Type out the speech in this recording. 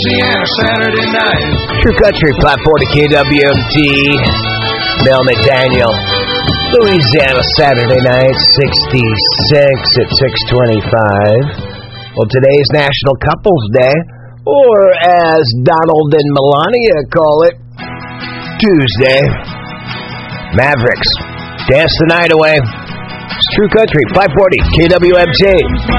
Louisiana Saturday night. True Country 540 KWMT. Mel McDaniel. Louisiana Saturday night, 66 at 6:25. Well, today's National Couples Day, or as Donald and Melania call it, Tuesday. Mavericks, dance the night away. It's True Country 540 KWMT.